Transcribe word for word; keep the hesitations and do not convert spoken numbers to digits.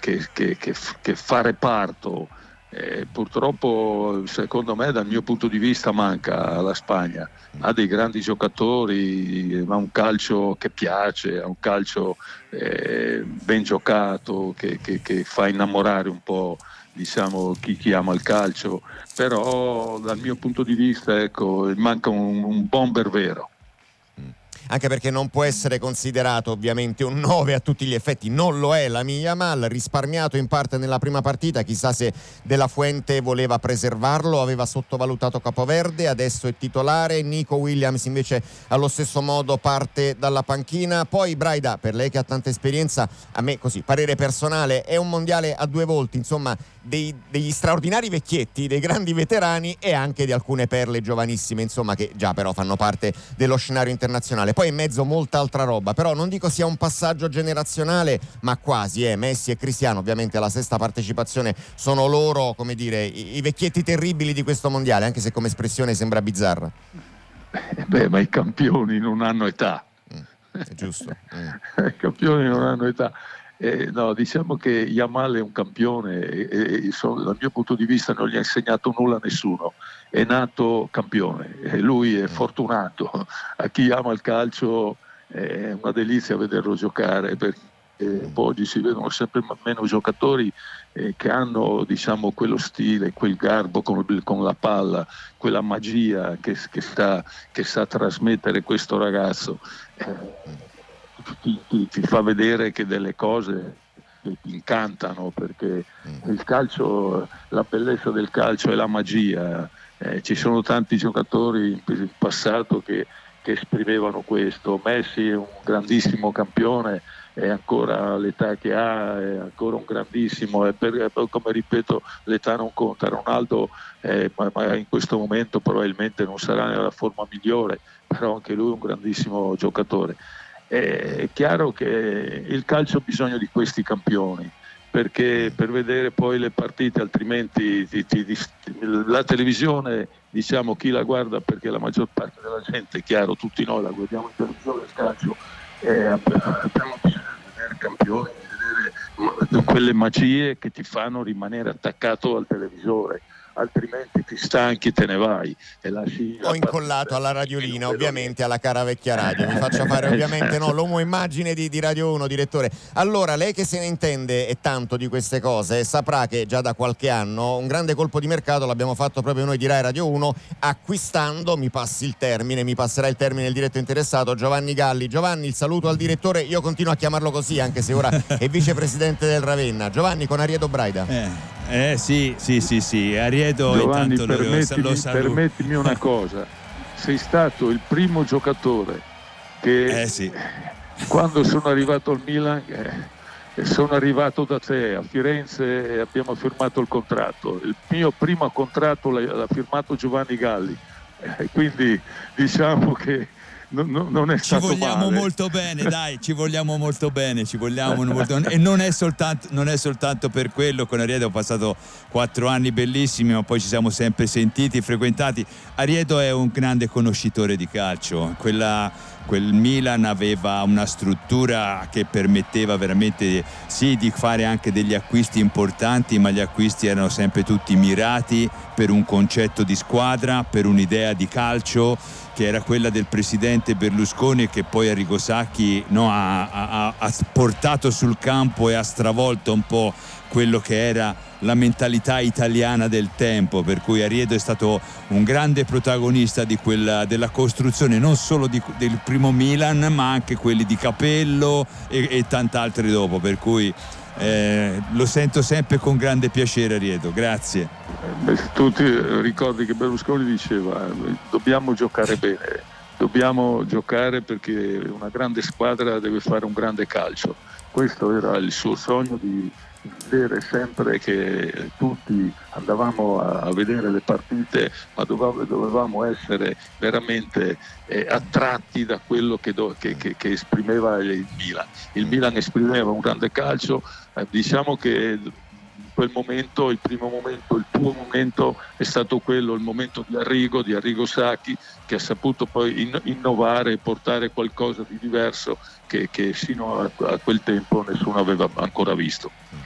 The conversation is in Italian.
che, che, che, che fa reparto. Eh, purtroppo secondo me dal mio punto di vista manca alla Spagna, ha dei grandi giocatori, ha un calcio che piace, ha un calcio eh, ben giocato che, che, che fa innamorare un po', diciamo, chi, chi ama il calcio, però dal mio punto di vista ecco, manca un, un bomber vero. Anche perché non può essere considerato ovviamente un nove a tutti gli effetti, non lo è Lamine Yamal, risparmiato in parte nella prima partita, chissà se De La Fuente voleva preservarlo, aveva sottovalutato Capoverde, adesso è titolare, Nico Williams invece allo stesso modo parte dalla panchina. Poi Braida, per lei che ha tanta esperienza, a me così, parere personale, è un mondiale a due volti, insomma dei, degli straordinari vecchietti, dei grandi veterani e anche di alcune perle giovanissime, insomma, che già però fanno parte dello scenario internazionale. Poi in mezzo molta altra roba, però non dico sia un passaggio generazionale, ma quasi, eh. Messi e Cristiano ovviamente alla sesta partecipazione sono loro, come dire, i, i vecchietti terribili di questo mondiale, anche se come espressione sembra bizzarra. Eh beh, ma i campioni non hanno età. Mm, è giusto. Mm. I campioni non hanno età. Eh, no, diciamo che Yamal è un campione e, e so, dal mio punto di vista non gli ha insegnato nulla a nessuno, è nato campione e lui è fortunato. A chi ama il calcio è una delizia vederlo giocare, perché eh, oggi si vedono sempre meno giocatori eh, che hanno, diciamo, quello stile, quel garbo con, con la palla, quella magia che, che, sta, che sa trasmettere questo ragazzo. Eh, Ti, ti, ti fa vedere che delle cose ti incantano, perché il calcio, la bellezza del calcio è la magia. Eh, ci sono tanti giocatori in passato che, che esprimevano questo. Messi è un grandissimo campione, è ancora l'età che ha, è ancora un grandissimo, e per, come ripeto, l'età non conta. Ronaldo eh, ma, ma in questo momento probabilmente non sarà nella forma migliore, però anche lui è un grandissimo giocatore. È chiaro che il calcio ha bisogno di questi campioni, perché per vedere poi le partite altrimenti ti, ti, ti, la televisione, diciamo, chi la guarda, perché la maggior parte della gente, è chiaro, tutti noi la guardiamo in televisione, il calcio, eh, abbiamo bisogno di vedere campioni, di vedere quelle magie che ti fanno rimanere attaccato al televisore, altrimenti ti stanchi e te ne vai e lasci. Ho incollato alla radiolina, ovviamente alla cara vecchia radio, mi faccia fare ovviamente no, l'uomo immagine di, di Radio uno, direttore. Allora, lei che se ne intende e tanto di queste cose saprà che già da qualche anno un grande colpo di mercato l'abbiamo fatto proprio noi di Rai Radio uno, acquistando, mi passi il termine, mi passerà il termine il diretto interessato, Giovanni Galli. Giovanni, il saluto al direttore, io continuo a chiamarlo così anche se ora è vicepresidente del Ravenna. Giovanni, con Ariedo Braida. Eh. Eh sì, sì, sì, sì, Ariedo Giovanni, intanto permettimi, lo, lo permettimi una cosa, sei stato il primo giocatore che eh sì. quando sono arrivato al Milan eh, sono arrivato da te a Firenze e abbiamo firmato il contratto, il mio primo contratto l'ha, l'ha firmato Giovanni Galli, eh, quindi diciamo che Non, non, non è ci vogliamo male. molto bene, dai, ci vogliamo molto bene, ci vogliamo molto bene. E non è soltanto, non è soltanto per quello. Con Ariedo ho passato quattro anni bellissimi, ma poi ci siamo sempre sentiti, frequentati. Ariedo è un grande conoscitore di calcio. Quella, quel Milan aveva una struttura che permetteva veramente sì di fare anche degli acquisti importanti, ma gli acquisti erano sempre tutti mirati per un concetto di squadra, per un'idea di calcio che era quella del presidente Berlusconi e che poi Arrigo Sacchi no, ha, ha, ha portato sul campo e ha stravolto un po' quello che era la mentalità italiana del tempo, per cui Ariedo è stato un grande protagonista di quella, della costruzione non solo di, del primo Milan, ma anche quelli di Capello e, e tant'altri dopo, per cui eh, lo sento sempre con grande piacere Ariedo, grazie. Tu ti ricordi che Berlusconi diceva dobbiamo giocare bene, dobbiamo giocare perché una grande squadra deve fare un grande calcio. Questo era il suo sogno, di vedere sempre che tutti andavamo a vedere le partite, ma dovevamo essere veramente eh, attratti da quello che, do, che, che, che esprimeva il Milan. Il Milan esprimeva un grande calcio, eh, diciamo che quel momento, il primo momento, il tuo momento è stato quello, il momento di Arrigo, di Arrigo Sacchi, che ha saputo poi in, innovare e portare qualcosa di diverso che, che sino a, a quel tempo nessuno aveva ancora visto.